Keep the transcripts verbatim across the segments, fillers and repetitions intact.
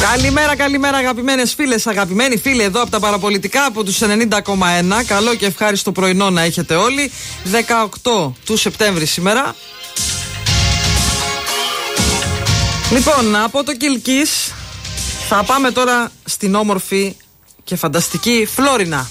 Καλημέρα, καλημέρα αγαπημένες φίλες, αγαπημένοι φίλοι εδώ από τα παραπολιτικά από τους ενενήντα κόμμα ένα. Καλό και ευχάριστο πρωινό να έχετε όλοι. δεκαοκτώ του Σεπτέμβρη σήμερα. Λοιπόν, από το Κιλκής θα πάμε τώρα στην όμορφη και φανταστική Φλόρινα.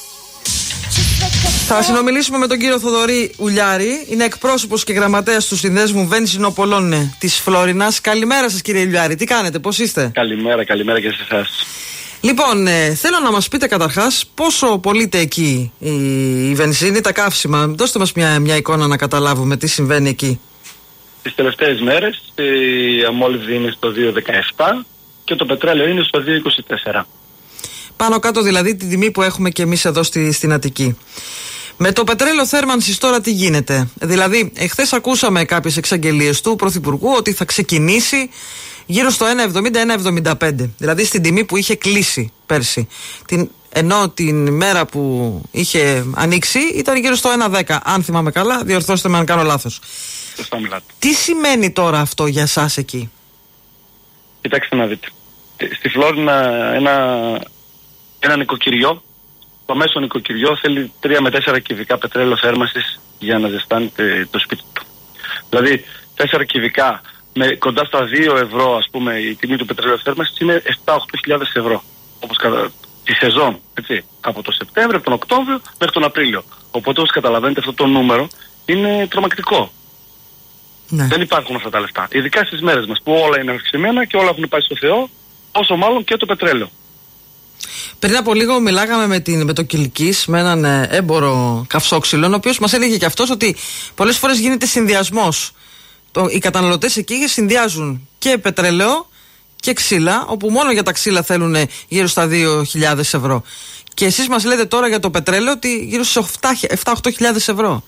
Θα συνομιλήσουμε με τον κύριο Θοδωρή Ουλιάρη. Είναι εκπρόσωπος και γραμματέας του Συνδέσμου Βενζινοπολών της Φλόρινας. Καλημέρα σας κύριε Ουλιάρη, τι κάνετε, πώς είστε? Καλημέρα, καλημέρα και σε εσάς. Λοιπόν, ε, θέλω να μας πείτε καταρχάς πόσο πωλείται εκεί η, η βενζίνη, τα καύσιμα. Δώστε μας μια, μια εικόνα να καταλάβουμε τι συμβαίνει εκεί. Τις τελευταίες μέρες η αμόλυβδη είναι στο δύο δεκαεπτά και το πετρέλαιο είναι στο δύο είκοσι τέσσερα. Πάνω κάτω δηλαδή τη τιμή που έχουμε και εμείς εδώ στη, στην Αττική. Με το πετρέλαιο θέρμανσης τώρα τι γίνεται? Δηλαδή, εχθές ακούσαμε κάποιες εξαγγελίες του Πρωθυπουργού ότι θα ξεκινήσει γύρω στο ένα εβδομήντα με ένα εβδομήντα πέντε. Δηλαδή στην τιμή που είχε κλείσει πέρσι. Την, ενώ την μέρα που είχε ανοίξει ήταν γύρω στο ένα δέκα. Αν θυμάμαι καλά, διορθώστε με αν κάνω λάθος. Σωστά μιλάτε. Τι σημαίνει τώρα αυτό για εσάς εκεί? Κοιτάξτε να δείτε. Στη Φλόρινα ένα, ένα νοικοκυριό, το μέσο νοικοκυριό θέλει τρία με τέσσερα κυβικά πετρέλαιο θέρμανσης για να ζεστάνεται το σπίτι του. Δηλαδή τέσσερα κυβικά με κοντά στα δύο ευρώ, ας πούμε, η τιμή του πετρελαίου θέρμανσης είναι επτά με οκτώ χιλιάδες ευρώ. Όπως κατά τη σεζόν, έτσι, από τον Σεπτέμβριο, από τον Οκτώβριο μέχρι τον Απρίλιο. Οπότε όπως καταλαβαίνετε αυτό το νούμερο είναι τρομακτικό. Ναι. Δεν υπάρχουν αυτά τα λεφτά. Ειδικά στις μέρες μας που όλα είναι αυξημένα και όλα έχουν πάει στο Θεό, όσο μάλλον και το πετρέλαιο. Πριν από λίγο μιλάγαμε με, την, με το Κιλκής, με έναν ε, έμπορο καυσόξυλων, ο οποίος μας έλεγε και αυτός ότι πολλές φορές γίνεται συνδυασμός. Το, οι καταναλωτές εκεί συνδυάζουν και πετρέλαιο και ξύλα, όπου μόνο για τα ξύλα θέλουν γύρω στα δύο χιλιάδες ευρώ. Και εσείς μας λέτε τώρα για το πετρέλαιο ότι γύρω στις επτά με οκτώ χιλιάδες ευρώ.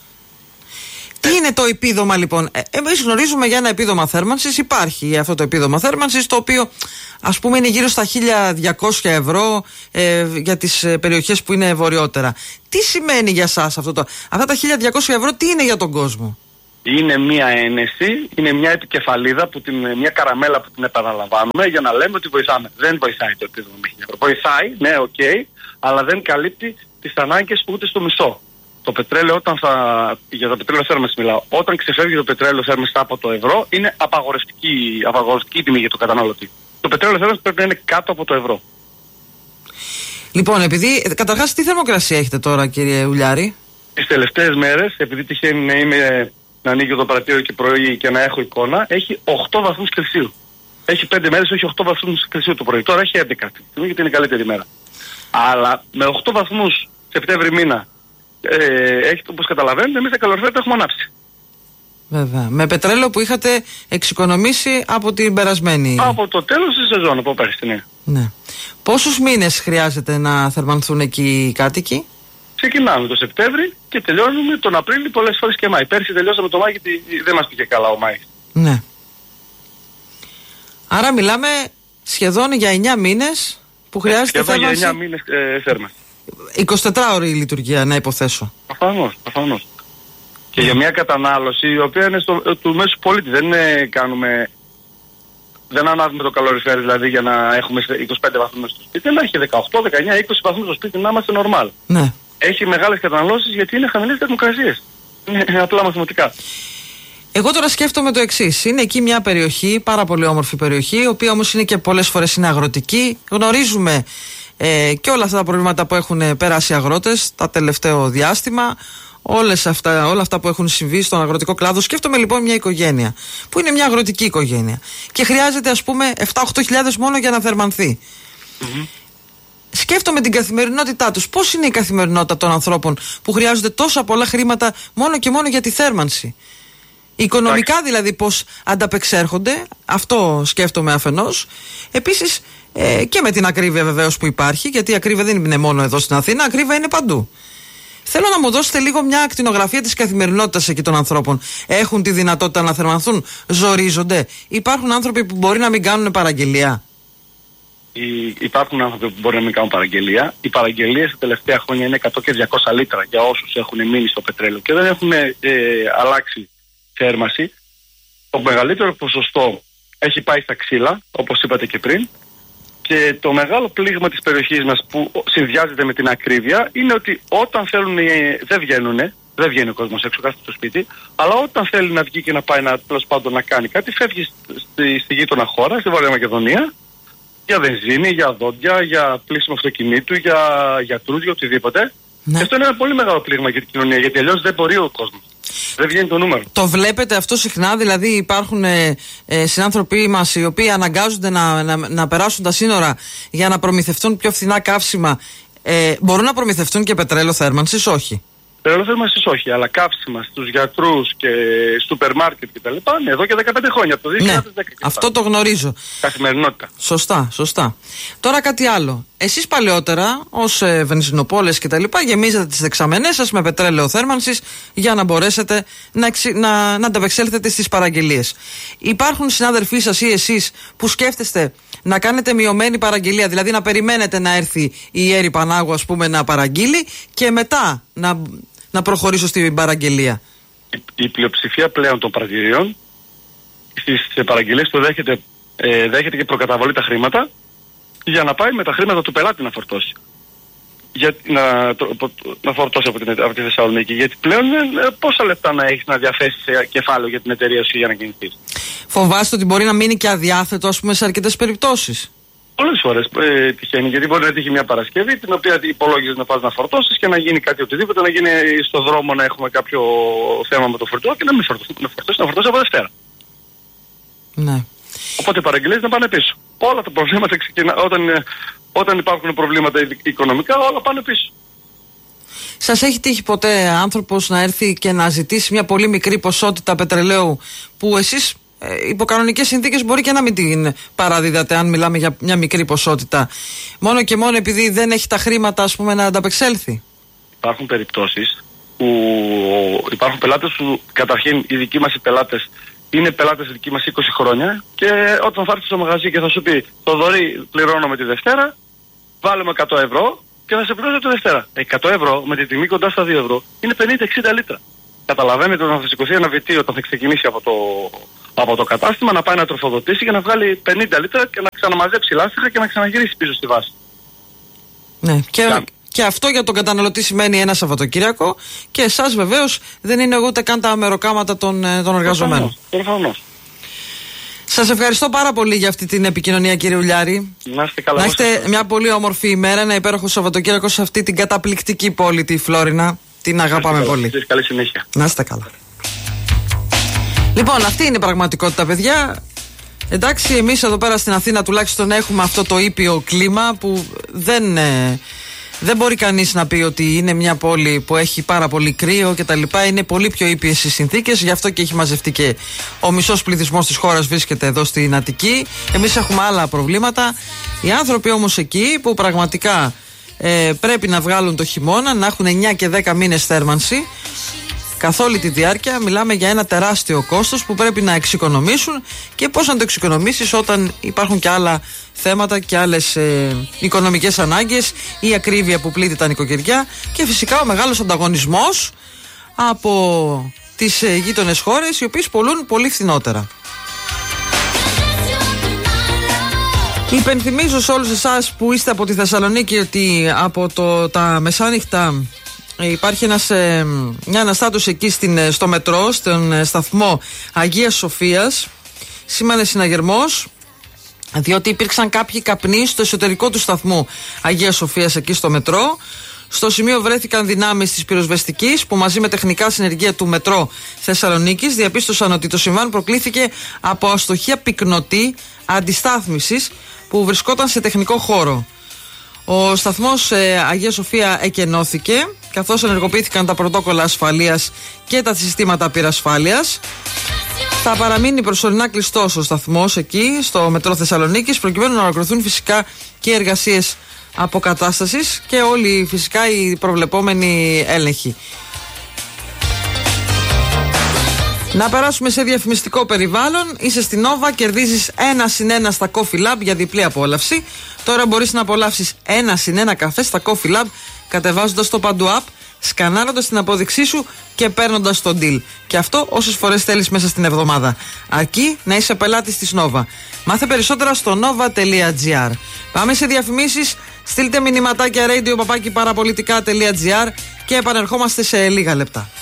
Τι είναι το επίδομα λοιπόν? Ε, εμείς γνωρίζουμε για ένα επίδομα θέρμανσης, υπάρχει αυτό το επίδομα θέρμανσης, το οποίο ας πούμε είναι γύρω στα χίλια διακόσια ευρώ ε, για τις ε, περιοχές που είναι βορειότερα. Τι σημαίνει για σας αυτό το? Αυτά τα χίλια διακόσια ευρώ τι είναι για τον κόσμο? Είναι μια ένεση, είναι μια επικεφαλίδα, που την, μια καραμέλα που την επαναλαμβάνουμε για να λέμε ότι βοηθάμε. Δεν βοηθάει το επίδομα με χίλια ευρώ. Βοηθάει, ναι, οκ, okay, αλλά δεν καλύπτει τις ανάγκες ούτε στο μισό. Το πετρέλαιο, όταν θα, για το πετρέλαιο θέρμανσης μιλάω, όταν ξεφεύγει το πετρέλαιο θέρμανσης από το ευρώ, είναι απαγορευτική, απαγορευτική τιμή για το καταναλωτή. Το πετρέλαιο θέρμανσης πρέπει να είναι κάτω από το ευρώ. Λοιπόν, επειδή, καταρχάς, τι θερμοκρασία έχετε τώρα, κύριε Ουλιάρη? Τις τελευταίες μέρες, επειδή τυχαίνει να, είμαι, να ανοίγει το παρατήριο και πρωί και να έχω εικόνα, έχει οκτώ βαθμούς Κελσίου. Έχει πέντε μέρες, έχει οκτώ βαθμούς Κελσίου το πρωί. Τώρα έχει έντεκα, γιατί είναι η καλύτερη μέρα. Αλλά με οκτώ βαθμούς Σεπτέμβρη μήνα. Ε, έχει, όπως καταλαβαίνετε, εμείς τα καλοριφέρα τα έχουμε ανάψει. Βέβαια. Με πετρέλαιο που είχατε εξοικονομήσει από την περασμένη. Από το τέλος της σεζόν, από πέρυσι, ναι. Ναι. Πόσους μήνες χρειάζεται να θερμανθούν εκεί οι κάτοικοι? Ξεκινάμε το Σεπτέμβρη και τελειώνουμε τον Απρίλιο, πολλές φορές και Μάη. Πέρσι τελειώσαμε το Μάη γιατί δεν μας πήγε καλά ο Μάη. Ναι. Άρα μιλάμε σχεδόν για εννιά μήνες που χρειάζεται σχεδόν θέρμανση. Για εννιά μήνες ε, θέρμανση. εικοσιτετράωρη η λειτουργία, να υποθέσω. Προφανώς, προφανώς. Και για μια κατανάλωση η οποία είναι στο, του μέσου πολίτη. Δεν είναι, κάνουμε. Δεν ανάβουμε το καλοριφέρ δηλαδή για να έχουμε είκοσι πέντε βαθμούς στο σπίτι, να έχει δεκαοκτώ, δεκαεννιά, είκοσι βαθμούς στο σπίτι να είμαστε normal. Ναι. Έχει μεγάλες καταναλώσεις γιατί είναι χαμηλές θερμοκρασίες. Είναι απλά μαθηματικά. Εγώ τώρα σκέφτομαι το εξής. Είναι εκεί μια περιοχή, πάρα πολύ όμορφη περιοχή, η οποία όμως είναι και πολλές φορές είναι αγροτική. Γνωρίζουμε ε, και όλα αυτά τα προβλήματα που έχουν περάσει οι αγρότες τα τελευταίο διάστημα. Όλες αυτά, όλα αυτά που έχουν συμβεί στον αγροτικό κλάδο. Σκέφτομαι λοιπόν μια οικογένεια που είναι μια αγροτική οικογένεια και χρειάζεται ας πούμε επτά με οκτώ χιλιάδες μόνο για να θερμανθεί. Mm-hmm. Σκέφτομαι την καθημερινότητά τους. Πώς είναι η καθημερινότητα των ανθρώπων που χρειάζονται τόσα πολλά χρήματα μόνο και μόνο για τη θέρμανση? Οικονομικά δηλαδή πώς ανταπεξέρχονται, αυτό σκέφτομαι αφενός. Επίσης ε, και με την ακρίβεια βεβαίως που υπάρχει, γιατί η ακρίβεια δεν είναι μόνο εδώ στην Αθήνα, ακρίβεια είναι παντού. Θέλω να μου δώσετε λίγο μια ακτινογραφία της καθημερινότητας εκεί των ανθρώπων. Έχουν τη δυνατότητα να θερμανθούν, ζορίζονται? Υπάρχουν άνθρωποι που μπορεί να μην κάνουν παραγγελία? Οι, υπάρχουν άνθρωποι που μπορεί να μην κάνουν παραγγελία. Οι παραγγελίες τα τελευταία χρόνια είναι εκατό και διακόσια λίτρα για όσους έχουν μείνει στο πετρέλαιο και δεν έχουν ε, αλλάξει θέρμαση. Το μεγαλύτερο ποσοστό έχει πάει στα ξύλα, όπως είπατε και πριν. Και το μεγάλο πλήγμα της περιοχής μας που συνδυάζεται με την ακρίβεια είναι ότι όταν θέλουν, δεν βγαίνουν, δεν βγαίνει ο κόσμος έξω, κάθεται στο σπίτι, αλλά όταν θέλει να βγει και να πάει να, τέλος πάντων, να κάνει κάτι, φεύγει στη, στη γείτονα χώρα, στη Βόρεια Μακεδονία, για βενζίνη, για δόντια, για πλήσιμο αυτοκινήτου, για γιατρούς, για οτιδήποτε. Ναι. Και αυτό είναι ένα πολύ μεγάλο πλήγμα για την κοινωνία, γιατί αλλιώς δεν μπορεί ο κόσμος. Δεν βγαίνει το νούμερο. Το βλέπετε αυτό συχνά, δηλαδή υπάρχουν ε, ε, συνάνθρωποι μας οι οποίοι αναγκάζονται να, να, να περάσουν τα σύνορα για να προμηθευτούν πιο φθηνά καύσιμα. Ε, μπορούν να προμηθευτούν και πετρέλαιο θέρμανσης, όχι? Πετρέλαιο θέρμανσης όχι, αλλά καύσιμα στους γιατρούς και σούπερ μάρκετ κτλ. Ναι, εδώ και δεκαπέντε χρόνια, από το δύο χιλιάδες δέκα. Ναι, αυτό το γνωρίζω. Καθημερινότητα. Σωστά, σωστά. Τώρα κάτι άλλο. Εσείς παλαιότερα, ως ε, βενζινοπόλες κτλ., γεμίζατε τις δεξαμενές σας με πετρέλαιο θέρμανσης για να μπορέσετε να, εξι... να, να ανταπεξέλθετε στις παραγγελίες. Υπάρχουν συνάδελφοί σας ή εσείς που σκέφτεστε να κάνετε μειωμένη παραγγελία, δηλαδή να περιμένετε να έρθει η Ιέρη Πανάγου, ας πούμε, να παραγγείλει και μετά να, να προχωρήσω στην παραγγελία? Η, η πλειοψηφία πλέον των πρατηρίων στις παραγγελίες που δέχεται, ε, δέχεται και προκαταβολή τα χρήματα για να πάει με τα χρήματα του πελάτη να φορτώσει. Για, να, το, να φορτώσει από, την, από τη Θεσσαλονίκη. Γιατί πλέον ε, πόσα λεπτά να έχεις να διαθέσεις κεφάλαιο για την εταιρεία σου για να κινηθείς? Φοβάστε ότι μπορεί να μείνει και αδιάθετο, ας πούμε, σε αρκετές περιπτώσεις? Πολλές φορές ε, τυχαίνει, γιατί μπορεί να τύχει μια Παρασκευή την οποία υπολόγιζες να πας να φορτώσεις και να γίνει κάτι οτιδήποτε, να γίνει στο δρόμο να έχουμε κάποιο θέμα με το φορτίο και να μην φορτώσει, να φορτώσει, να φορτώσει από Δευτέρα. Ναι. Οπότε οι παραγγελίες να πάνε πίσω. Όλα τα προβλήματα ξεκινά, όταν, όταν υπάρχουν προβλήματα οικονομικά, όλα πάνε πίσω. Σας έχει τύχει ποτέ άνθρωπος να έρθει και να ζητήσει μια πολύ μικρή ποσότητα πετρελαίου που εσείς ε, υπό κανονικές συνθήκες μπορεί και να μην την παραδίδατε, αν μιλάμε για μια μικρή ποσότητα, μόνο και μόνο επειδή δεν έχει τα χρήματα, ας πούμε, να ανταπεξέλθει? Υπάρχουν περιπτώσεις που υπάρχουν πελάτες που καταρχήν οι δικοί μας οι πελάτες είναι πελάτες δικοί μας είκοσι χρόνια και όταν θα έρθει στο μαγαζί και θα σου πει «Θοδωρή, πληρώνω με τη Δευτέρα, βάλουμε εκατό ευρώ και θα σε πληρώσω τη Δευτέρα». εκατό ευρώ με τη τιμή κοντά στα δύο ευρώ είναι πενήντα εξήντα λίτρα. Καταλαβαίνετε όταν θα σηκωθεί ένα βιτίο, όταν θα ξεκινήσει από το, από το κατάστημα να πάει να τροφοδοτήσει και να βγάλει πενήντα λίτρα και να ξαναμαζέψει λάστιχα και να ξαναγυρίσει πίσω στη βάση. Ναι, και... Yeah. Και αυτό για τον καταναλωτή σημαίνει ένα Σαββατοκύριακο και εσάς βεβαίως δεν είναι ούτε καν τα μεροκάματα των, των εργαζομένων. Προφανώς. Σας ευχαριστώ πάρα πολύ για αυτή την επικοινωνία, κύριε Ουλιάρη. Να είστε καλά. Να έχετε μια πολύ όμορφη ημέρα, ένα υπέροχο Σαββατοκύριακο σε αυτή την καταπληκτική πόλη, τη Φλόρινα. Την αγαπάμε καλά, πολύ. Καλή συνέχεια. Να είστε καλά. Λοιπόν, αυτή είναι η πραγματικότητα, παιδιά. Εντάξει, εμείς εδώ πέρα στην Αθήνα τουλάχιστον έχουμε αυτό το ήπιο κλίμα που δεν... Ε, Δεν μπορεί κανείς να πει ότι είναι μια πόλη που έχει πάρα πολύ κρύο και τα λοιπά. Είναι πολύ πιο ήπιες οι συνθήκες, γι' αυτό και έχει μαζευτεί και ο μισός πληθυσμός της χώρας βρίσκεται εδώ στην Αττική. Εμείς έχουμε άλλα προβλήματα. Οι άνθρωποι όμως εκεί που πραγματικά ε, πρέπει να βγάλουν το χειμώνα, να έχουν εννιά και δέκα μήνες θέρμανση καθ' όλη τη διάρκεια, μιλάμε για ένα τεράστιο κόστος που πρέπει να εξοικονομήσουν. Και πώς να το εξοικονομήσεις όταν υπάρχουν και άλλα θέματα και άλλες ε, οικονομικές ανάγκες, η ακρίβεια που πλήττει τα νοικοκυριά και φυσικά ο μεγάλος ανταγωνισμός από τις ε, γείτονες χώρες, οι οποίες πωλούν πολύ φθηνότερα. Υπενθυμίζω σε όλους εσάς που είστε από τη Θεσσαλονίκη ότι από το, τα μεσάνυχτα υπάρχει ένας, ε, μια αναστάτωση εκεί στην, στο μετρό, στον σταθμό Αγίας Σοφίας. Σήμανε συναγερμός, διότι υπήρξαν κάποιοι καπνοί στο εσωτερικό του σταθμού Αγίας Σοφίας εκεί στο μετρό. Στο σημείο βρέθηκαν δυνάμεις της πυροσβεστικής που μαζί με τεχνικά συνεργεία του μετρό Θεσσαλονίκης διαπίστωσαν ότι το συμβάν προκλήθηκε από αστοχία πυκνωτή αντιστάθμισης που βρισκόταν σε τεχνικό χώρο. Ο σταθμός ε, Αγία Σοφία εκενώθηκε καθώς ενεργοποιήθηκαν τα πρωτόκολλα ασφαλείας και τα συστήματα πυρασφάλειας. Θα παραμείνει προσωρινά κλειστός ο σταθμός εκεί στο μετρό Θεσσαλονίκης προκειμένου να ολοκληρωθούν φυσικά και εργασίες αποκατάστασης και όλοι φυσικά οι προβλεπόμενοι έλεγχοι. Να περάσουμε σε διαφημιστικό περιβάλλον. Είσαι στην Nova, κερδίζεις ένα συν ένα στα Coffee Lab για διπλή απόλαυση. Τώρα μπορείς να απολαύσεις ένα συν ένα καφέ στα Coffee Lab κατεβάζοντας το Παντού App σκανάροντας την απόδειξή σου και παίρνοντας τον deal. Και αυτό όσες φορές θέλεις μέσα στην εβδομάδα. Αρκεί να είσαι πελάτης της Nova. Μάθε περισσότερα στο nova τελεία gr. Πάμε σε διαφημίσεις. Στείλτε μηνυματάκια radio παπάκι παραπολιτικά τελεία gr και επανερχόμαστε σε λίγα λεπτά.